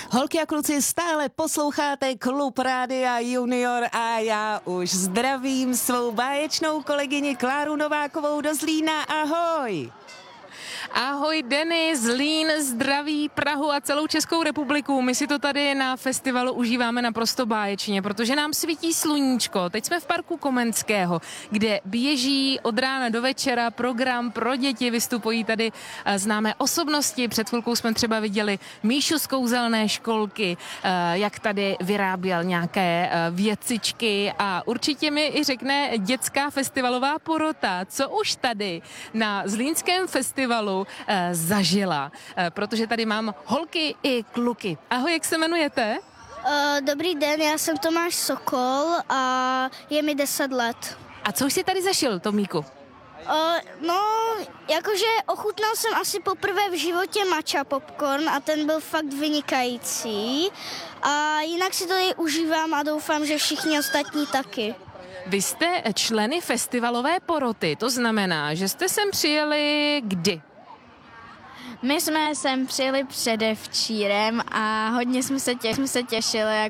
Holky a kluci, stále posloucháte Klub Rádia Junior a já už zdravím svou báječnou kolegyni Kláru Novákovou do Zlína. Ahoj! Ahoj Denny, Zlín zdraví Prahu a celou Českou republiku. My si to tady na festivalu užíváme naprosto báječně, protože nám svítí sluníčko. Teď jsme v parku Komenského, kde běží od rána do večera program pro děti. Vystupují tady známé osobnosti. Před chvilkou jsme třeba viděli Míšu z kouzelné školky, jak tady vyráběl nějaké věcičky a určitě mi i řekne dětská festivalová porota, co už tady na Zlínském festivalu zažila, protože tady mám holky i kluky. Ahoj, jak se jmenujete? Dobrý den, já jsem Tomáš Sokol a je mi 10 let. A co už jsi tady zažil, Tomíku? Jakože ochutnal jsem asi poprvé v životě matcha popcorn a ten byl fakt vynikající. A jinak si to tady užívám a doufám, že všichni ostatní taky. Vy jste členy festivalové poroty, to znamená, že jste sem přijeli kdy? My jsme sem přijeli předevčírem a hodně jsme se těšili.